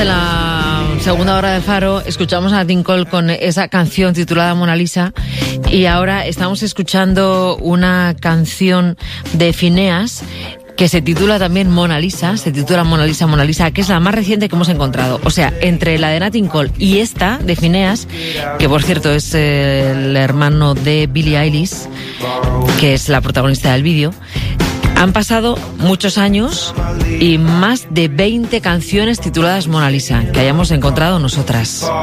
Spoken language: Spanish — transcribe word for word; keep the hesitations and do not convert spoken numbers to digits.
en la segunda hora de Faro, escuchamos a Nat King Cole con esa canción titulada Mona Lisa, y ahora estamos escuchando una canción de Phineas que se titula también Mona Lisa, se titula Mona Lisa, Mona Lisa, que es la más reciente que hemos encontrado. O sea, entre la de Nat King Cole y esta de Phineas, que por cierto es el hermano de Billie Eilish, que es la protagonista del vídeo, han pasado muchos años y más de veinte canciones tituladas Mona Lisa que hayamos encontrado nosotras.